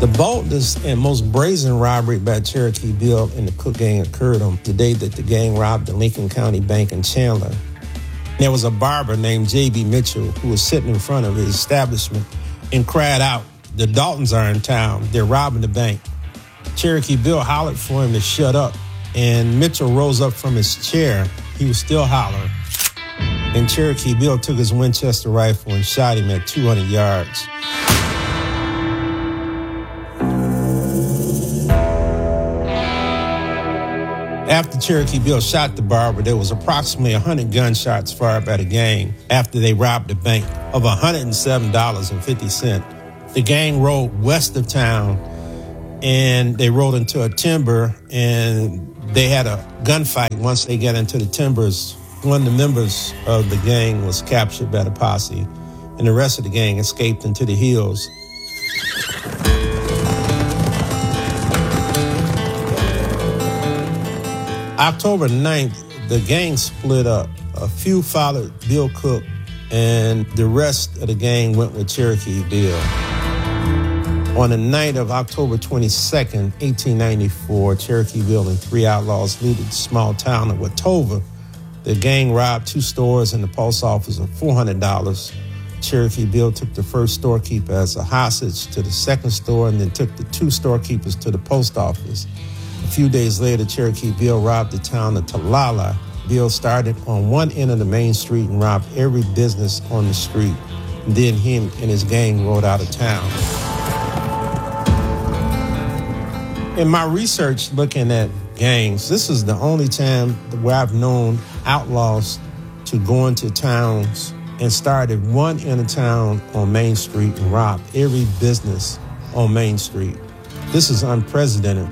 The boldest and most brazen robbery by Cherokee Bill and the Cook gang occurred on the day that the gang robbed the Lincoln County Bank in Chandler. There was a barber named J.B. Mitchell who was sitting in front of his establishment and cried out, "The Daltons are in town. They're robbing the bank." Cherokee Bill hollered for him to shut up, and Mitchell rose up from his chair. He was still hollering. And Cherokee Bill took his Winchester rifle and shot him at 200 yards. After Cherokee Bill shot the barber, there was approximately 100 gunshots fired by the gang after they robbed the bank of $107.50. The gang rode west of town, and they rode into a timber, and they had a gunfight. Once they got into the timbers, one of the members of the gang was captured by the posse, and the rest of the gang escaped into the hills. October 9th, the gang split up. A few followed Bill Cook, and the rest of the gang went with Cherokee Bill. On the night of October 22nd, 1894, Cherokee Bill and three outlaws looted the small town of Watova. The gang robbed two stores and the post office of $400. Cherokee Bill took the first storekeeper as a hostage to the second store and then took the two storekeepers to the post office. A few days later, Cherokee Bill robbed the town of Talala. Bill started on one end of the main street and robbed every business on the street. And then him and his gang rode out of town. In my research looking at gangs, this is the only time where I've known outlaws to go into towns and start at one end of town on Main Street and rob every business on Main Street. This is unprecedented.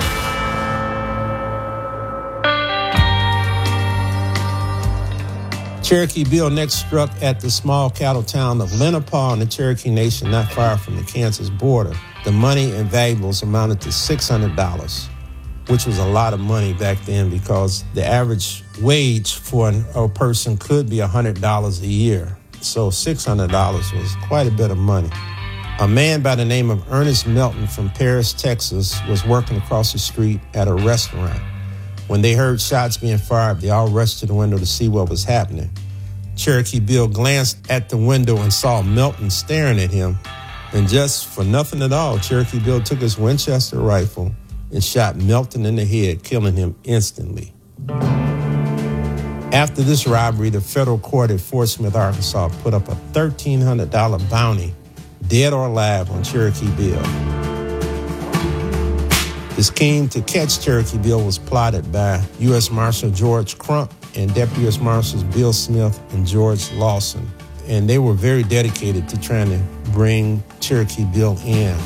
Cherokee Bill next struck at the small cattle town of Lenapaw in the Cherokee Nation, not far from the Kansas border. The money and valuables amounted to $600, which was a lot of money back then because the average wage for a person could be $100 a year. So $600 was quite a bit of money. A man by the name of Ernest Melton from Paris, Texas, was working across the street at a restaurant. When they heard shots being fired, they all rushed to the window to see what was happening. Cherokee Bill glanced at the window and saw Melton staring at him. And just for nothing at all, Cherokee Bill took his Winchester rifle and shot Melton in the head, killing him instantly. After this robbery, the federal court at Fort Smith, Arkansas, put up a $1,300 bounty, dead or alive, on Cherokee Bill. The scheme to catch Cherokee Bill was plotted by U.S. Marshal George Crump and Deputy U.S. Marshals Bill Smith and George Lawson. And they were very dedicated to trying to bring Cherokee Bill in.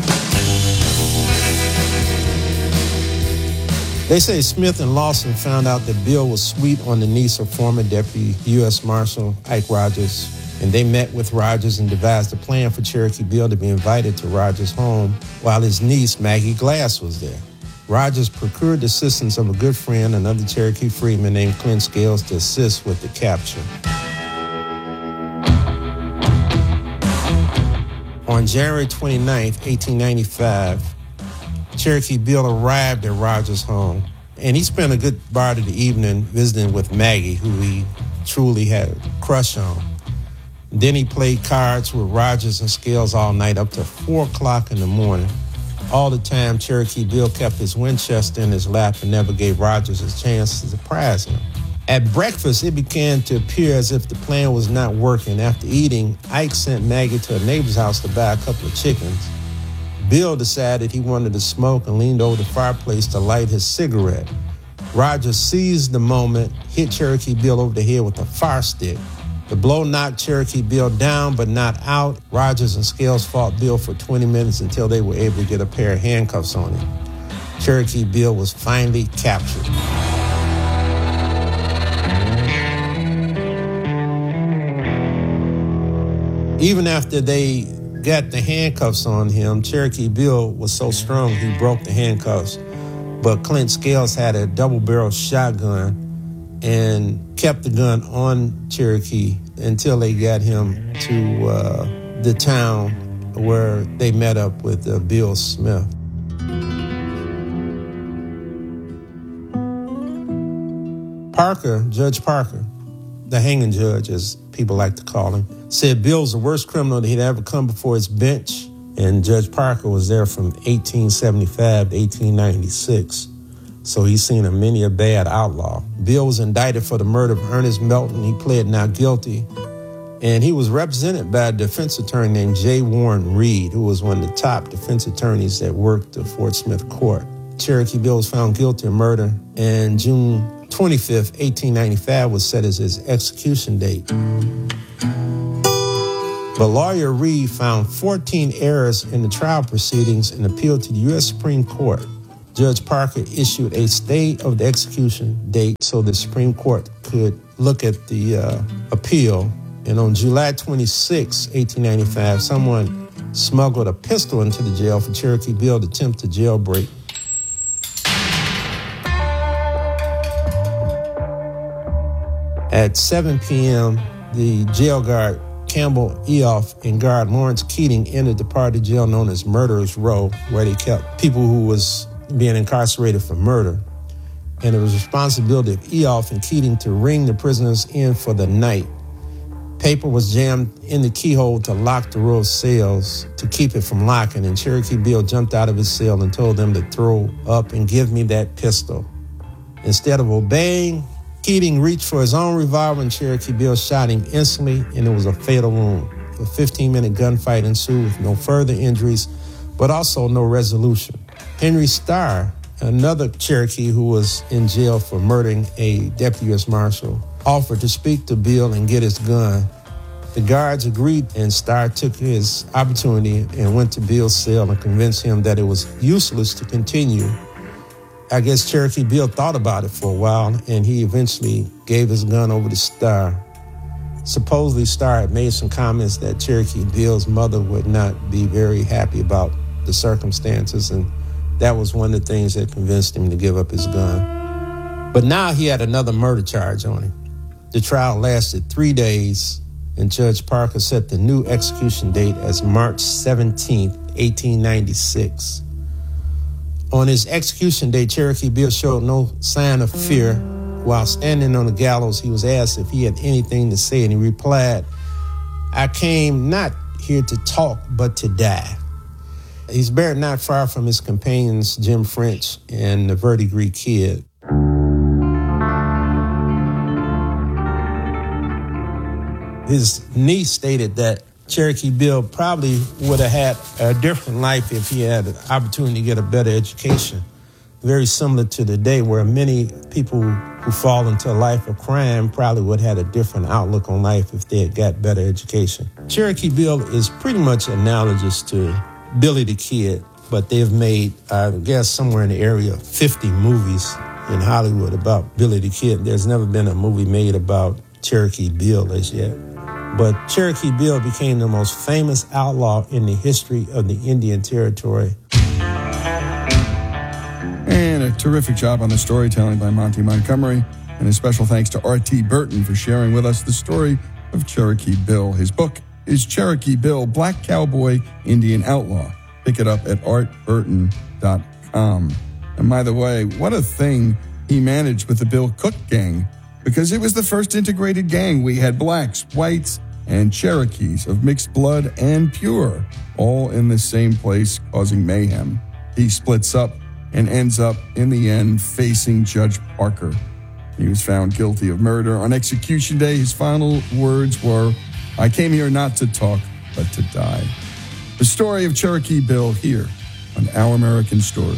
They say Smith and Lawson found out that Bill was sweet on the niece of former Deputy U.S. Marshal Ike Rogers, and they met with Rogers and devised a plan for Cherokee Bill to be invited to Rogers' home while his niece, Maggie Glass, was there. Rogers procured the assistance of a good friend, another Cherokee freedman named Clint Scales, to assist with the capture. On January 29, 1895, Cherokee Bill arrived at Rogers' home, and he spent a good part of the evening visiting with Maggie, who he truly had a crush on. Then he played cards with Rogers and Scales all night up to 4 o'clock in the morning. All the time, Cherokee Bill kept his Winchester in his lap and never gave Rogers a chance to surprise him. At breakfast, it began to appear as if the plan was not working. After eating, Ike sent Maggie to a neighbor's house to buy a couple of chickens. Bill decided he wanted to smoke and leaned over the fireplace to light his cigarette. Rogers seized the moment, hit Cherokee Bill over the head with a fire stick. The blow knocked Cherokee Bill down but not out. Rogers and Scales fought Bill for 20 minutes until they were able to get a pair of handcuffs on him. Cherokee Bill was finally captured. Even after they got the handcuffs on him, Cherokee Bill was so strong he broke the handcuffs. But Clint Scales had a double-barrel shotgun and kept the gun on Cherokee until they got him to the town where they met up with Bill Smith. Parker, Judge Parker, the hanging judge, as people like to call him, said Bill's the worst criminal that he'd ever come before his bench, and Judge Parker was there from 1875 to 1896, so he's seen many a bad outlaw. Bill was indicted for the murder of Ernest Melton. He pled not guilty, and he was represented by a defense attorney named J. Warren Reed, who was one of the top defense attorneys that worked at Fort Smith Court. Cherokee Bill was found guilty of murder, and June 25th, 1895 was set as his execution date. But lawyer Reed found 14 errors in the trial proceedings and appealed to the U.S. Supreme Court. Judge Parker issued a stay of the execution date so the Supreme Court could look at the appeal. And on July 26, 1895, someone smuggled a pistol into the jail for Cherokee Bill to attempt to jailbreak. At 7 p.m., the jail guard Campbell Eoff and guard Lawrence Keating entered the part of the jail known as Murderers Row, where they kept people who was being incarcerated for murder. And it was the responsibility of Eoff and Keating to ring the prisoners in for the night. Paper was jammed in the keyhole to lock the row of cells to keep it from locking, and Cherokee Bill jumped out of his cell and told them to throw up and give me that pistol. Instead of obeying, Keating reached for his own revolver, and Cherokee Bill shot him instantly, and it was a fatal wound. A 15-minute gunfight ensued with no further injuries, but also no resolution. Henry Starr, another Cherokee who was in jail for murdering a deputy U.S. Marshal, offered to speak to Bill and get his gun. The guards agreed, and Starr took his opportunity and went to Bill's cell and convinced him that it was useless to continue. I guess Cherokee Bill thought about it for a while, and he eventually gave his gun over to Starr. Supposedly, Starr had made some comments that Cherokee Bill's mother would not be very happy about the circumstances, and that was one of the things that convinced him to give up his gun. But now he had another murder charge on him. The trial lasted 3 days, and Judge Parker set the new execution date as March 17, 1896. On his execution day, Cherokee Bill showed no sign of fear. While standing on the gallows, he was asked if he had anything to say, and he replied, "I came not here to talk, but to die." He's buried not far from his companions, Jim French and the Verdigris Kid. His niece stated that Cherokee Bill probably would have had a different life if he had an opportunity to get a better education. Very similar to today, where many people who fall into a life of crime probably would have had a different outlook on life if they had got better education. Cherokee Bill is pretty much analogous to Billy the Kid, but they've made, I guess, somewhere in the area of 50 movies in Hollywood about Billy the Kid. There's never been a movie made about Cherokee Bill as yet. But Cherokee Bill became the most famous outlaw in the history of the Indian Territory. And a terrific job on the storytelling by Monty Montgomery. And a special thanks to R.T. Burton for sharing with us the story of Cherokee Bill. His book is Cherokee Bill, Black Cowboy, Indian Outlaw. Pick it up at artburton.com. And by the way, what a thing he managed with the Bill Cook Gang, because it was the first integrated gang. We had blacks, whites, and Cherokees of mixed blood and pure, all in the same place, causing mayhem. He splits up and ends up, in the end, facing Judge Parker. He was found guilty of murder. On execution day, his final words were, "I came here not to talk, but to die." The story of Cherokee Bill here on Our American Stories.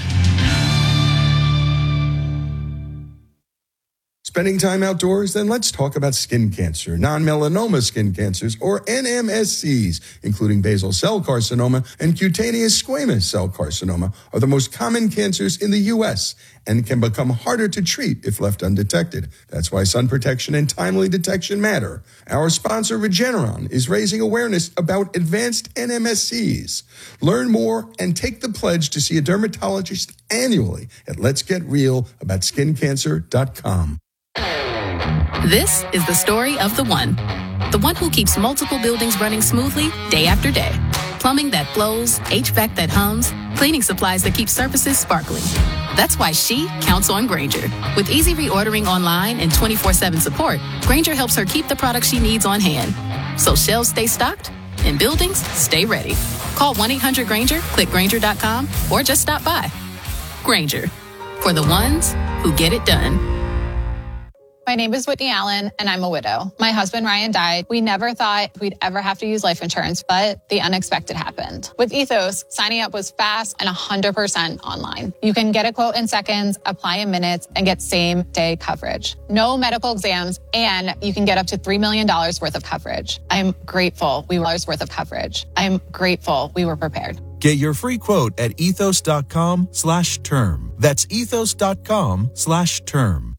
Spending time outdoors? Then let's talk about skin cancer. Non-melanoma skin cancers, or NMSCs, including basal cell carcinoma and cutaneous squamous cell carcinoma, are the most common cancers in the U.S. and can become harder to treat if left undetected. That's why sun protection and timely detection matter. Our sponsor, Regeneron, is raising awareness about advanced NMSCs. Learn more and take the pledge to see a dermatologist annually at letsgetrealaboutSkinCancer.com. This is the story of the one who keeps multiple buildings running smoothly day after day. Plumbing that flows, HVAC that hums, cleaning supplies that keep surfaces sparkling. That's why she counts on Grainger. With easy reordering online and 24/7 support, Grainger helps her keep the products she needs on hand. So shelves stay stocked and buildings stay ready. Call 1-800-GRAINGER, click Grainger.com, or just stop by. Grainger, for the ones who get it done. My name is Whitney Allen, and I'm a widow. My husband, Ryan, died. We never thought we'd ever have to use life insurance, but the unexpected happened. With Ethos, signing up was fast and 100% online. You can get a quote in seconds, apply in minutes, and get same-day coverage. No medical exams, and you can get up to $3 million worth of coverage. I'm grateful we were worth of coverage. I'm grateful we were prepared. Get your free quote at ethos.com/term. That's ethos.com/term.